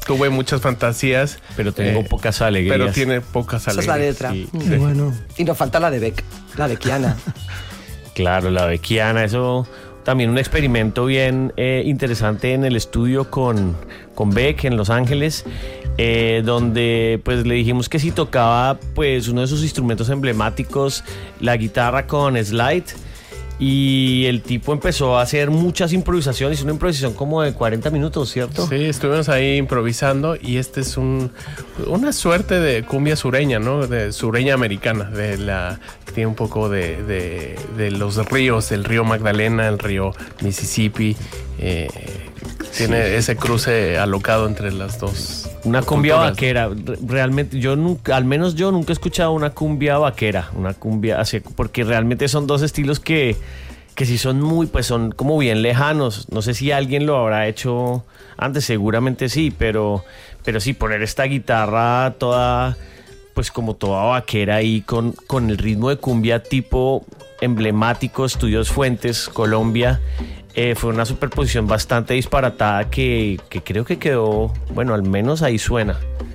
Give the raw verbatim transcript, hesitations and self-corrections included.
tuve muchas fantasías. Pero tengo eh, pocas alegrías. Pero tiene pocas alegrías. Esa es la letra. Sí. Sí. Bueno. Y nos falta la de Beck, la de Kiana. Claro, la Beckiana, eso también un experimento bien eh, interesante en el estudio con, con Beck en Los Ángeles, eh, donde pues le dijimos que si tocaba pues uno de sus instrumentos emblemáticos, la guitarra con slide, y el tipo empezó a hacer muchas improvisaciones, una improvisación como de cuarenta minutos, ¿cierto? Sí, estuvimos ahí improvisando y este es un una suerte de cumbia sureña, ¿no? De sureña americana, de la tiene un poco de, de, de los ríos, el río Magdalena, el río Mississippi, eh, tiene sí. ese cruce alocado entre las dos. Una cumbia culturas. Vaquera, realmente yo nunca, al menos yo nunca he escuchado una cumbia vaquera, una cumbia así, porque realmente son dos estilos que, que sí son muy, pues son como bien lejanos. No sé si alguien lo habrá hecho antes, seguramente sí, pero, pero sí, poner esta guitarra toda, pues como toda vaquera ahí con, con el ritmo de cumbia tipo emblemático, Estudios Fuentes, Colombia. Eh, fue una superposición bastante disparatada que, que creo que quedó, bueno, al menos ahí suena.